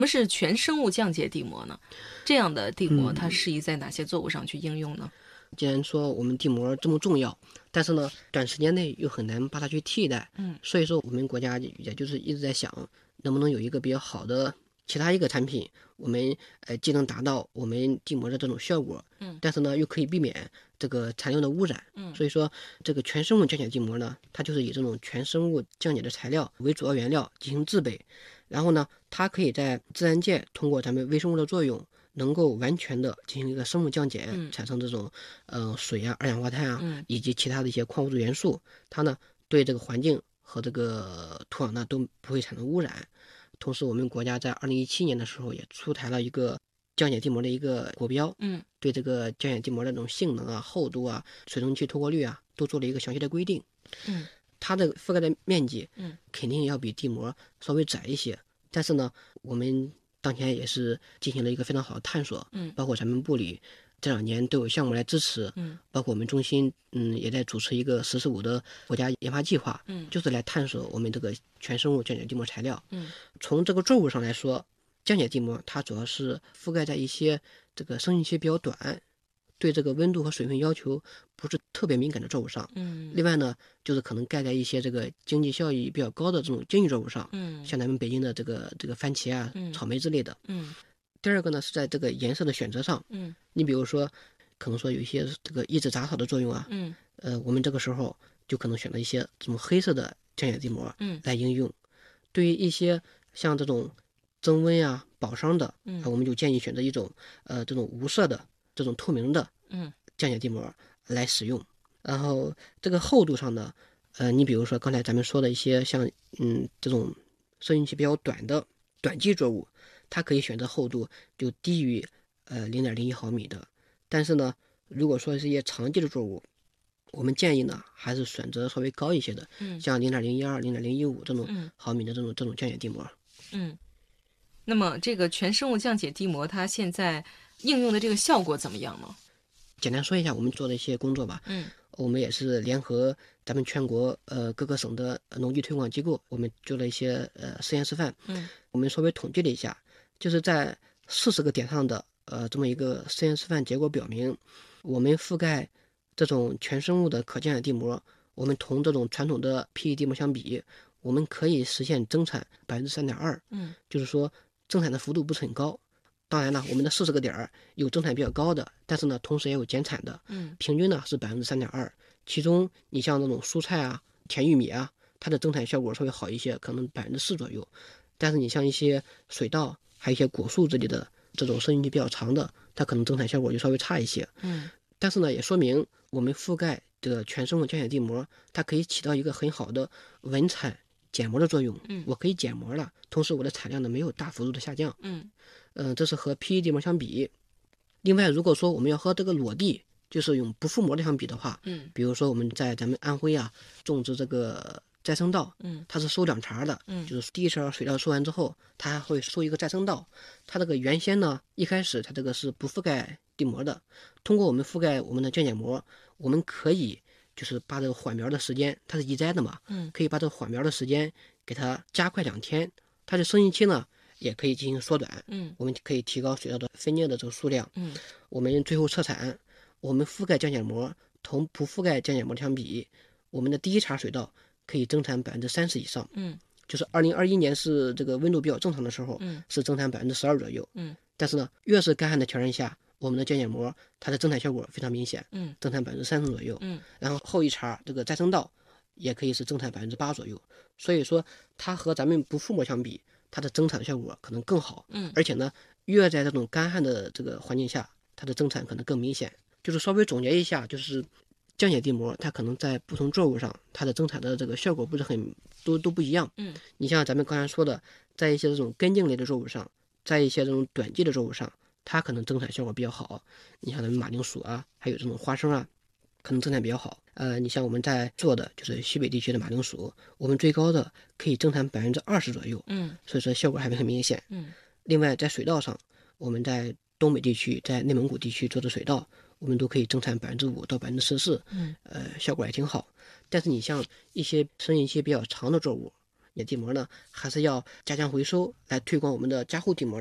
么是全生物降解地膜呢？这样的地膜它适宜在哪些作物上去应用呢？ 既然说我们地膜这么重要，但是呢，短时间内又很难把它去替代，所以说我们国家也就是一直在想，能不能有一个比较好的其他一个产品，我们既能达到我们地膜的这种效果，但是呢又可以避免这个残留的污染，所以说这个全生物降解地膜呢，它就是以这种全生物降解的材料为主要原料进行制备，然后呢，它可以在自然界通过咱们微生物的作用，能够完全的进行一个生物降解，产生这种水啊、二氧化碳啊，以及其他的一些矿物质元素，它呢对这个环境和这个土壤呢都不会产生污染。同时，我们国家在2017年的时候也出台了一个降解地膜的一个国标，对这个降解地膜的这种性能啊、厚度啊、水蒸气透过率啊，都做了一个详细的规定。它的覆盖的面积，肯定要比地膜稍微窄一些，但是呢，我们当前也是进行了一个非常好的探索，包括咱们部里这2年都有项目来支持，包括我们中心也在主持一个“1045”的国家研发计划，就是来探索我们这个全生物降解地膜材料。从这个作物上来说，降解地膜它主要是覆盖在一些这个生育期比较短，对这个温度和水分要求不是特别敏感的作物上。另外呢，就是可能盖在一些这个经济效益比较高的这种经济作物上，像咱们北京的这个番茄啊、草莓之类的。第二个呢是在这个颜色的选择上，你比如说，可能说有一些这个抑制杂草的作用啊，我们这个时候就可能选择一些这种黑色的降解地膜来应用。对于一些像这种增温啊、保墒的，我们就建议选择一种这种无色的、这种透明的降解地膜来使用。然后这个厚度上呢，你比如说刚才咱们说的一些像这种生育期比较短的短季作物，它可以选择厚度就低于0.01毫米的。但是呢，如果说是一些长季的作物，我们建议呢还是选择稍微高一些的，像0.012、0.015这种毫米的这种降解地膜。 那么这个全生物降解地膜它现在应用的这个效果怎么样呢？ 简单说一下我们做的一些工作吧。我们也是联合咱们全国各个省的农技推广机构，我们做了一些实验示范。我们稍微统计了一下，就是在40个点上的这么一个实验示范结果表明，我们覆盖这种全生物的可降解地膜，我们同这种传统的 PE 地膜相比，我们可以实现增产3.2%。就是说增产的幅度不是很高。当然了，我们的40个点有增产比较高的，但是呢，同时也有减产的。平均呢是3.2%。其中你像那种蔬菜啊、甜玉米啊，它的增产效果稍微好一些，可能4%左右。但是你像一些水稻，还有一些果树之类的这种生育期比较长的，它可能增产效果就稍微差一些。但是呢，也说明我们覆盖这个全生物降解地膜，它可以起到一个很好的稳产减膜的作用。我可以减膜了，同时我的产量呢没有大幅度的下降。这是和 PE 地膜相比。另外，如果说我们要和这个裸地，就是用不覆膜的相比的话，比如说我们在咱们安徽啊种植这个再生稻，它是收2茬的，就是第一茬水稻收完之后，它还会收一个再生稻。它这个原先呢，一开始它这个是不覆盖地膜的，通过我们覆盖我们的降解膜，我们可以就是把这个缓苗的时间，它是移栽的嘛，可以把这个缓苗的时间给它加快2天，它的生育期呢也可以进行缩短。我们可以提高水稻的分蘖的这个数量。我们最后测产，我们覆盖降解膜同不覆盖降解膜相比，我们的第一茬水稻可以增产30%以上。就是2021年是这个温度比较正常的时候，是增产12%左右。但是呢，越是干旱的条件下，我们的降解膜它的增产效果非常明显，增产30%左右。然后后一茬这个再生稻也可以是增产8%左右。所以说，它和咱们不覆膜相比，它的增产效果可能更好。而且呢，越在这种干旱的这个环境下，它的增产可能更明显。就是稍微总结一下，就是降解地膜它可能在不同作物上，它的增产的这个效果不是很都不一样。你像咱们刚才说的，在一些这种根茎类的作物上，在一些这种短季的作物上，它可能增产效果比较好。你像咱们马铃薯啊，还有这种花生啊，可能增产比较好。你像我们在做的就是西北地区的马铃薯，我们最高的可以增产20%左右。所以说效果还很明显。另外在水稻上，我们在东北地区、在内蒙古地区做的水稻，我们都可以增产5%到14%。效果也挺好。但是你像一些生育期比较长的作物， 地膜呢，还是要加强回收，来推广我们的加护地膜。